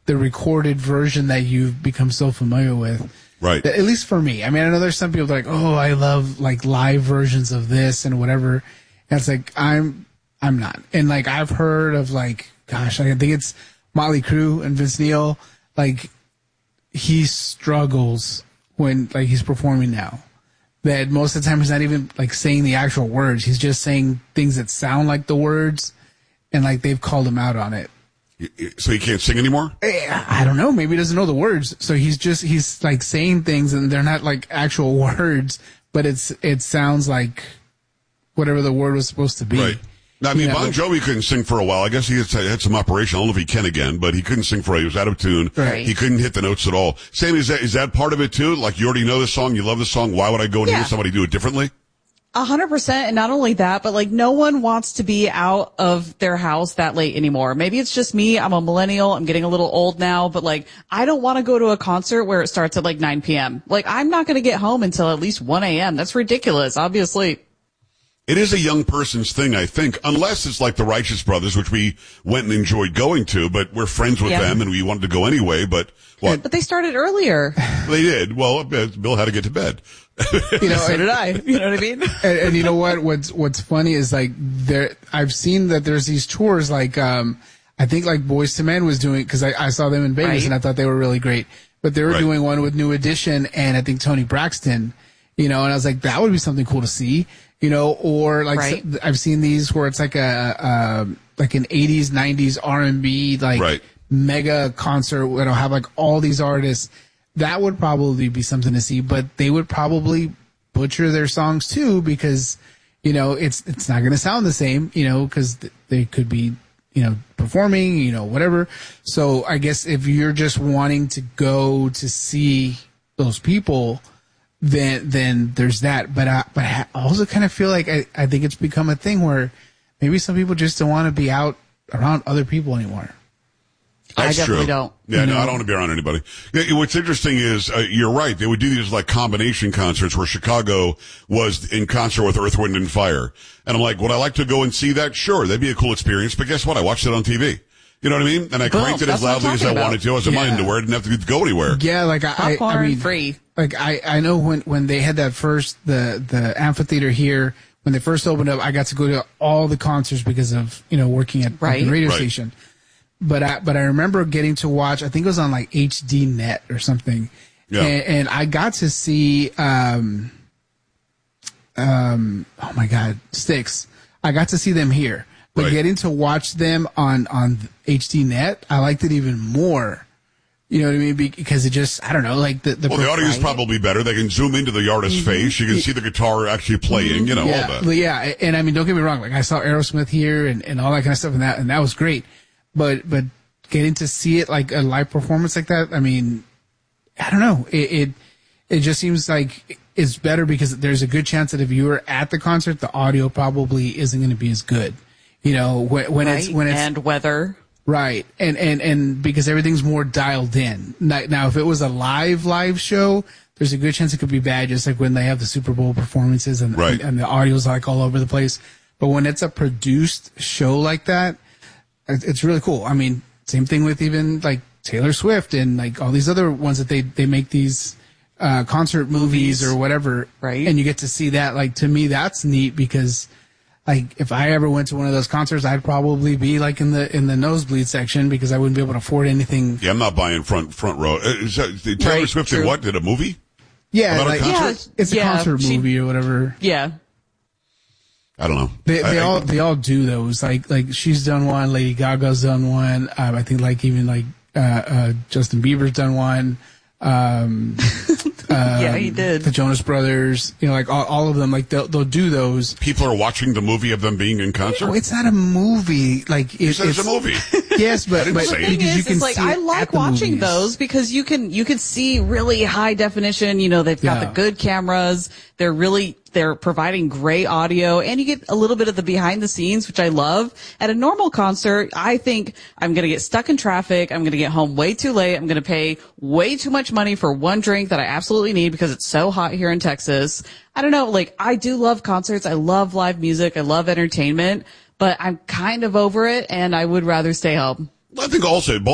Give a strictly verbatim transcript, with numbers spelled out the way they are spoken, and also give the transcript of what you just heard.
the recorded version that you've become so familiar with. Right. At least for me. I mean, I know there's some people that are like, oh, I love like live versions of this and whatever. And it's like, I'm, I'm not. And like, I've heard of like, gosh, I think it's Motley Crue and Vince Neil. Like, he struggles when like he's performing now. That most of the time he's not even like saying the actual words. He's just saying things that sound like the words. And like they've called him out on it. So he can't sing anymore? I don't know. Maybe he doesn't know the words. So he's just, he's like saying things and they're not like actual words, but it's, it sounds like whatever the word was supposed to be. Right. Now, I mean, You know, Bon Jovi couldn't sing for a while. I guess he had, had some operation. I don't know if he can again, but he couldn't sing for a while. He was out of tune. Right. He couldn't hit the notes at all. Sam, is that, is that part of it too? Like, you already know the song, you love the song. Why would I go and Yeah. hear somebody do it differently? A hundred percent. And not only that, but like no one wants to be out of their house that late anymore. Maybe it's just me. I'm a millennial. I'm getting a little old now, but like I don't want to go to a concert where it starts at like nine p.m. Like I'm not going to get home until at least one a.m. That's ridiculous, obviously. It is a young person's thing, I think, unless it's like the Righteous Brothers, which we went and enjoyed going to, but we're friends with Yeah. them and we wanted to go anyway, but what? But they started earlier. They did. Well, uh, Bill had to get to bed. you know, So and, did I. You know what I mean? and, and you know what? What's what's funny is like there. I've seen that there's these tours. Like um, I think like Boyz two Men was doing because I, I saw them in Vegas Right. and I thought they were really great. But they were Right. doing one with New Edition and I think Tony Braxton. You know, and I was like, that would be something cool to see. You know, or like Right. so, I've seen these where it's like a, a like an eighties, nineties R and B like Right. mega concert where it'll have like all these artists. That would probably be something to see, but they would probably butcher their songs too because, you know, it's, it's not going to sound the same, you know, because th- they could be, you know, performing, you know, whatever. So I guess if you're just wanting to go to see those people, then, then there's that. But I, but I also kind of feel like I, I think it's become a thing where maybe some people just don't want to be out around other people anymore. I That's definitely true. don't. Yeah, no, I don't want to be around anybody. Yeah, what's interesting is, uh, you're right. They would do these like combination concerts where Chicago was in concert with Earth, Wind and Fire. And I'm like, would I like to go and see that? Sure. That'd be a cool experience. But guess what? I watched it on T V. You know what I mean? And I Boom, cranked it that's as what I'm loudly as I talking wanted to. I was in my Yeah. underwear. I didn't have to go anywhere. Yeah, like I, I, Popcorn I mean, free. like I, I know when, when they had that first, the, the amphitheater here, when they first opened up, I got to go to all the concerts because of, you know, working at, at Right. the radio Right. station. But I, but I remember getting to watch, I think it was on like H D Net or something. Yeah. And, and I got to see, um, um, oh my God, Styx. I got to see them here. But Right. getting to watch them on, on H D Net, I liked it even more. You know what I mean? Because it just, I don't know, like the, the Well, the audio is right? probably better. They can zoom into the artist's face. You can see the guitar actually playing, you know, all Yeah, that. well, yeah, and I mean, don't get me wrong. Like I saw Aerosmith here and, and all that kind of stuff, and that and that was great. But but getting to see it like a live performance like that, I mean, I don't know. It it, it just seems like it's better because there's a good chance that if you were at the concert, the audio probably isn't going to be as good. You know, when, when Right. it's when it's and weather. right, and and and because everything's more dialed in. Now, now, if it was a live live show, there's a good chance it could be bad, just like when they have the Super Bowl performances and Right. and, and the audio's like all over the place. But when it's a produced show like that, it- it's really cool. I mean, same thing with even like Taylor Swift and like all these other ones that they they make these uh concert movies, Movies. or whatever, Right. and you get to see that. Like to me, that's neat because. Like if I ever went to one of those concerts, I'd probably be like in the in the nosebleed section because I wouldn't be able to afford anything. Yeah, I'm not buying front front row. Uh, Is that, did Taylor Right, Swift did true. what? Did a movie? Yeah, About a like concert? it's a Yeah, concert she- movie or whatever. Yeah. I don't know. They they I- I- all they all do those. Like like she's done one, Lady Gaga's done one. Um, I think like even like uh, uh, Justin Bieber's done one. Um, yeah, he did. the Jonas Brothers, you know, like all, all of them. Like they'll they'll do those. people are watching the movie of them being in concert. Oh, it's not a movie. Like You it, said it's a movie. Yes, but didn't but say it. The thing because you is, can is like see I it at like the watching movies. those because you can you can see really high definition. You know, they've got Yeah. the good cameras. They're really they're providing great audio, and you get a little bit of the behind the scenes, which I love. At a normal concert, I think I'm gonna get stuck in traffic. I'm gonna get home way too late. I'm gonna pay way too much money for one drink that I absolutely need because it's so hot here in Texas. I don't know. Like I do love concerts. I love live music. I love entertainment, but I'm kind of over it, and I would rather stay home. I think also